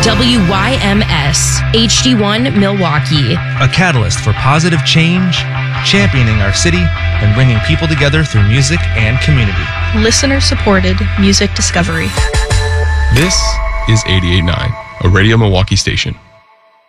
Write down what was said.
WYMS HD1 Milwaukee. A catalyst for positive change, championing our city, and bringing people together through music and community. Listener-supported music discovery. This is 88.9, a Radio Milwaukee station.